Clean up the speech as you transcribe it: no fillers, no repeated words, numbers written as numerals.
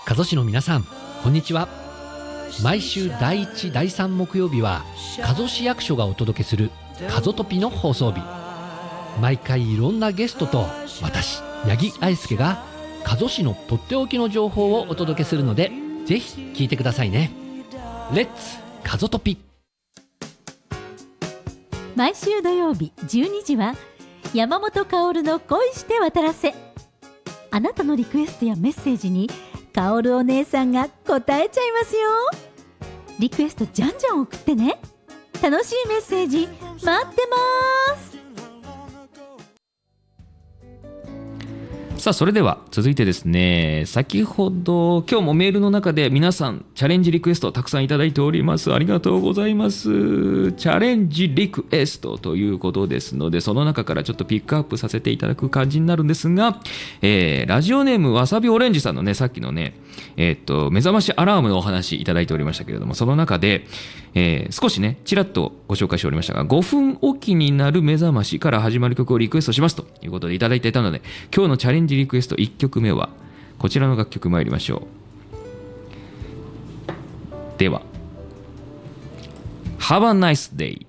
加須市の皆さん、こんにちは。毎週第1、第3木曜日は加須市役所がお届けする加須トピの放送日。毎回いろんなゲストと私、八木愛介が加須市のとっておきの情報をお届けするので、ぜひ聞いてくださいね。レッツ加須トピ。 毎週土曜日12時は山本薫の恋して渡らせ。あなたのリクエストやメッセージに薫お姉さんが答えちゃいますよ。リクエストじゃんじゃん送ってね。楽しいメッセージ待ってます。 さあ、それでは続いてですね、先ほど今日もメールの中で皆さんチャレンジリクエストをたくさんいただいております。ありがとうございます。チャレンジリクエストということですので、その中からちょっとピックアップさせていただく感じになるんですが、ラジオネームわさびオレンジさんのね、さっきのね、目覚ましアラームのお話いただいておりましたけれども、その中で、少しねちらっとご紹介しておりましたが、5分おきになる目覚ましから始まる曲をリクエストしますということでいただいていたので、今日のチャレンジリクエスト1曲目はこちらの楽曲参りましょう。では Have a nice day。